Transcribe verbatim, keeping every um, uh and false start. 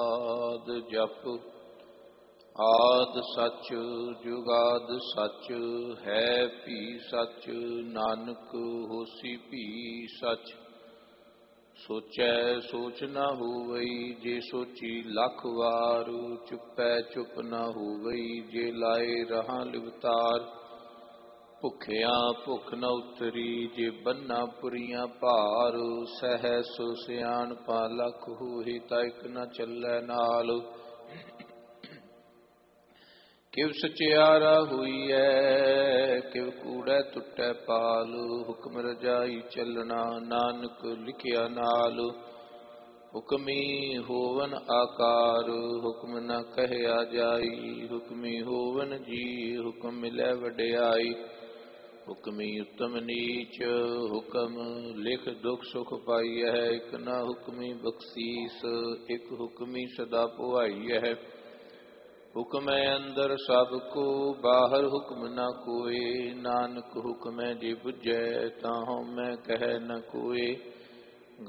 ਆਦ ਜਪ ਆਦ ਸੱਚ ਜੁਗਾਦ ਸੱਚ ਹੈ ਭੀ ਸੱਚ ਨਾਨਕ ਹੋਸੀ ਭੀ ਸੱਚ। ਸੋਚੈ ਸੋਚ ਨਾ ਹੋਵਈ ਜੇ ਸੋਚੀ ਲੱਖ ਵਾਰ, ਚੁੱਪੈ ਚੁੱਪ ਨਾ ਹੋਵਈ ਜੇ ਲਾਏ ਰਹਾ ਲਿਵਤਾਰ। ਭੁੱਖਿਆਂ ਭੁੱਖ ਨ ਉਤਰੀ ਜੇ ਬੰਨਾ ਪੁਰੀਆਂ ਭਾਰ, ਸਹਿ ਸੋ ਸਿਆਣਪਾ ਲੱਖ ਹੋਏ ਤਾ ਇਕ ਨ ਚੱਲੈ ਨਾਲ। ਕਿਵ ਸਚਿਆਰਾ ਹੋਈਐ ਕਿਵ ਕੂੜੈ ਟੁੱਟੈ ਪਾਲ, ਹੁਕਮ ਰਜਾਈ ਚੱਲਣਾ ਨਾਨਕ ਲਿਖਿਆ ਨਾਲ। ਹੁਕਮੀ ਹੋਵਨ ਆਕਾਰ ਹੁਕਮ ਨ ਕਹਿਆ ਜਾਈ, ਹੁਕਮੀ ਹੋਵਨ ਜੀ ਹੁਕਮ ਮਿਲੈ ਵਡਿਆਈ। ਹੁਕਮੀ ਉਤਮ ਨੀਚ ਹੁਕਮ ਲਿਖ ਦੁਖ ਸੁਖ ਪਾਈਐ, ਇਕ ਨਾ ਹੁਕਮੀ ਬਖਸ਼ੀਸ ਇਕ ਹੁਕਮੀ ਸਦਾ ਪੁਆਈਐ। ਹੁਕਮੈ ਅੰਦਰ ਸਭ ਕੋ ਬਾਹਰ ਹੁਕਮ ਨਾ ਕੋਏ, ਨਾਨਕ ਹੁਕਮੈ ਜੇ ਬੁਝੈ ਤਾਂ ਹਉਮੈ ਕਹਿ ਨ ਕੋਏ।